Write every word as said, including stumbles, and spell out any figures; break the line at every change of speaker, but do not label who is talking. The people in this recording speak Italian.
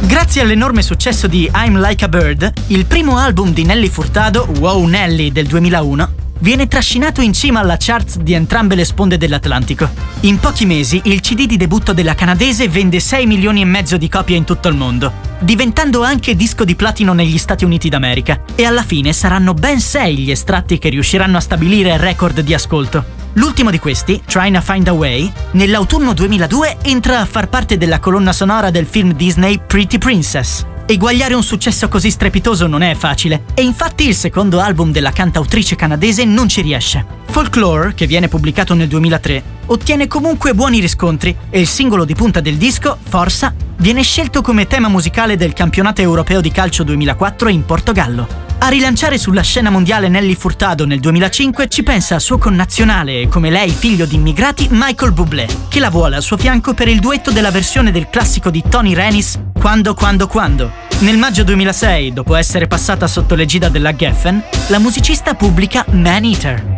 Grazie all'enorme successo di I'm Like a Bird, il primo album di Nelly Furtado, Wow Nelly del duemilauno, viene trascinato in cima alla charts di entrambe le sponde dell'Atlantico. In pochi mesi il C D di debutto della canadese vende sei milioni e mezzo di copie in tutto il mondo, diventando anche disco di platino negli Stati Uniti d'America, e alla fine saranno ben sei gli estratti che riusciranno a stabilire il record di ascolto. L'ultimo di questi, Tryna Find a Way, nell'autunno duemiladue entra a far parte della colonna sonora del film Disney Pretty Princess. Eguagliare un successo così strepitoso non è facile, e infatti il secondo album della cantautrice canadese non ci riesce. Folklore, che viene pubblicato nel duemilatré, ottiene comunque buoni riscontri e il singolo di punta del disco, Forza, viene scelto come tema musicale del campionato europeo di calcio duemilaquattro in Portogallo. A rilanciare sulla scena mondiale Nelly Furtado nel duemilacinque ci pensa suo connazionale e come lei figlio di immigrati Michael Bublé, che la vuole al suo fianco per il duetto della versione del classico di Tony Renis Quando Quando Quando. Nel maggio duemilasei, dopo essere passata sotto l'egida della Geffen, la musicista pubblica Man Eater.